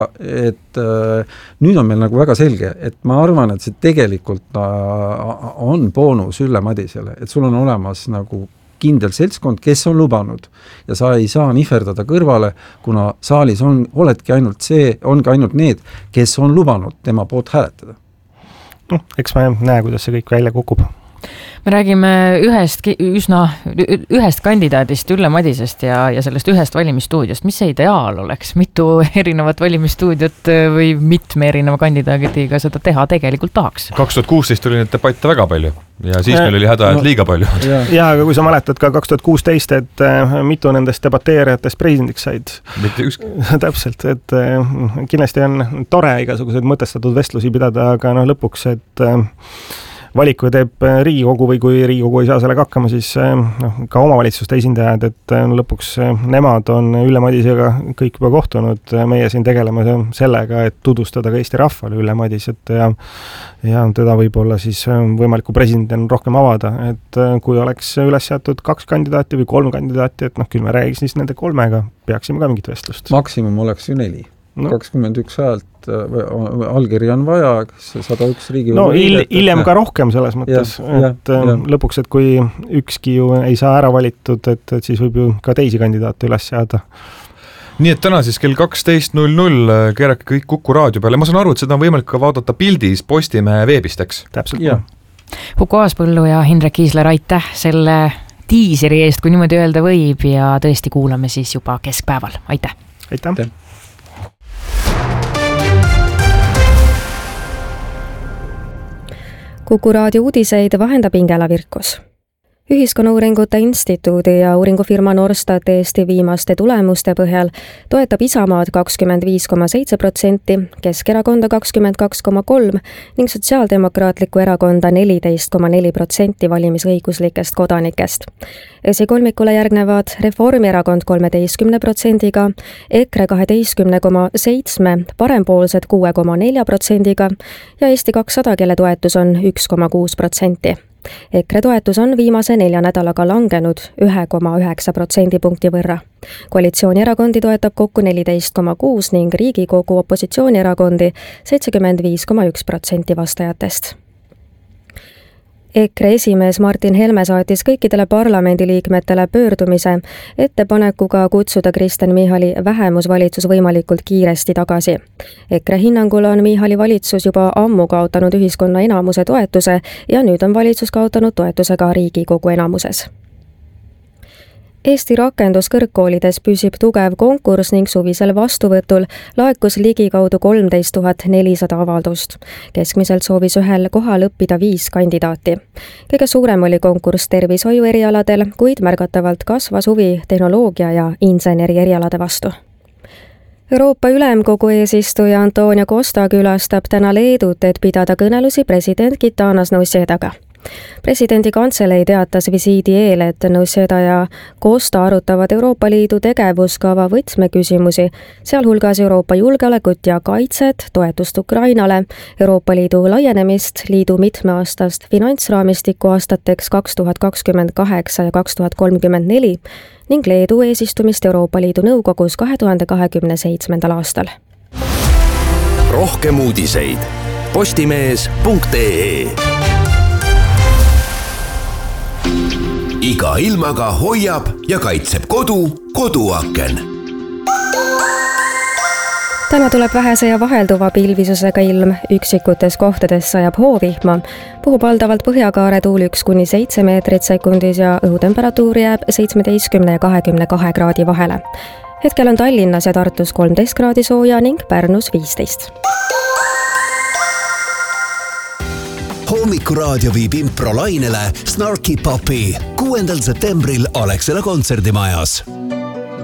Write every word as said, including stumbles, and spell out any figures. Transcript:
et äh, nüüd on meil nagu väga selge, et ma arvan, et see tegelikult äh, on boonus Ülle Madisele, et sul on olemas nagu kindel seltskond, kes on lubanud ja sa ei saa nihverdada kõrvale, kuna saalis on, oledki ainult see, ongi ainult need, kes on lubanud tema poolt hääletada. No, eks ma näe, kuidas see kõik välja kukub. Me räägime ühest, üsna, ühest kandidaadist, Ülle Madisest ja, ja sellest ühest valimisstuudiost. Mis see ideaal oleks? Mitu erinevat valimisstuudiot või mitme erineva kandidaadiga seda teha tegelikult tahaks? kaks tuhat kuusteist oli neid debatte väga palju ja siis meil oli häda, et liiga palju. Ja, ja aga kui sa mäletad ka kaks tuhat kuusteist, et mitu nendest debateerijatest presidendiks said. Mitte ükski. Täpselt, et kindlasti on tore igasuguseid mõtestatud vestlusi pidada, aga no lõpuks, et valiku teeb Riigikogu või kui Riigikogu ei saa sellega hakkama, siis no, ka omavalitsuste esindajad, et lõpuks nemad on Ülle Madisega kõik juba kohtunud, meie siin tegeleme sellega, et tutvustada ka Eesti rahvale Ülle Madiset ja, ja teda võib-olla siis võimaliku presidendina rohkem avada, et kui oleks üles seatud kaks kandidaati või kolm kandidaati, et noh, küll me räägiks siis nende kolmega, peaksime ka mingit vestlust. Maksimum oleks ju neli. No. kakskümmend üks häält, allkiri on vaja, sada üks riigi... No il, hiljem ka rohkem selles mõttes, ja, et ja, ja. lõpuks, et kui ükski ju ei saa ära valitud, et, et siis võib ju ka teisi kandidaate üles seada. Nii et täna siis kell kaksteist null null keerake kõik Kuku raadio peale. Ma saan aru, et seda on võimalik ka vaadata pildis Postimehe veebist, eks? Täpselt. Ja. Huko Aaspõllu ja Hindrek Kiisler, aitäh selle tiiseri eest, kui niimoodi öelda võib ja tõesti kuulame siis juba keskpäeval. Aitäh! Aitäh! aitäh. Kuku raadio uudiseid vahendab Ingela Virkus. Ühiskonnauuringute instituudi ja uuringufirma Norstat Eesti viimaste tulemuste põhjal toetab Isamaad kakskümmend viis koma seitse protsenti, Keskerakonda kakskümmend kaks koma kolm ning Sotsiaaldemokraatlikku erakonda neliteist koma neli protsenti valimisõiguslikest kodanikest. Esikolmikule järgnevad Reformierakond kolmeteistkümne protsendiga, EKRE kaheteistkümne koma seitse, Parempoolsed kuue koma nelja protsendiga ja Eesti kakssada, kelle toetus on üks koma kuus protsenti. EKRE toetus on viimase nelja nädalaga langenud ühe koma üheksa protsendipunkti võrra. Koalitsioonierakondi toetab kokku neliteist koma kuus ning Riigikogu opositsioonierakondi seitsekümmend viis koma üks protsenti vastajatest. EKRE esimees Martin Helme saatis kõikidele parlamendiliikmetele pöördumise ettepanekuga kutsuda Kristen Michali vähemusvalitsus võimalikult kiiresti tagasi. EKRE hinnangul on Michali valitsus juba ammu kaotanud ühiskonna enamuse toetuse ja nüüd on valitsus kaotanud toetuse ka Riigikogu enamuses. Eesti rakenduskõrgkoolides püsib tugev konkurss ning suvisel vastuvõtul laekus ligikaudu kolmteist tuhat nelisada avaldust. Keskmiselt soovis ühel kohal õppida viis kandidaati. Kõige suurem oli konkurss tervishoiu erialadel, kuid märgatavalt kasvas huvi tehnoloogia ja inseneri erialade vastu. Euroopa Ülemkogu eesistuja Antonio Costa külastab täna Leedut, et pidada kõnelusi president Gitanas Nausjedaga. Presidendi kantselei teatas visiidi eel, et Nausjeda ja Costa arutavad Euroopa Liidu tegevuskava võtmeküsimusi, sealhulgas Euroopa julgeolekut ja kaitset, toetust Ukrainale, Euroopa Liidu laienemist, liidu mitmeaastast finantsraamistikku aastateks kaks tuhat kakskümmend kaheksa ja kaks tuhat kolmkümmend neli ning Leedu eesistumist Euroopa Liidu nõukogus kahe tuhande kahekümne seitsmendal aastal. Rohkem uudiseid postimees punkt ee. Iga ilmaga hoiab ja kaitseb kodu koduaken. Täna tuleb vähese ja vahelduva pilvisusega ilm, üksikutes kohtades sajab hoovihma, puhub valdavalt põhjakaare tuul üks kuni seitse meetrit sekundis ja õhutemperatuur jääb seitsmeteistkümne ja kahekümne kahe kraadi vahele. Hetkel on Tallinnas ja Tartus kolmteist kraadi sooja ning Pärnus viisteist. Hommikuraadio viib impro lainele Snarky Puppy kuuendal septembril Alexela kontserdimajas.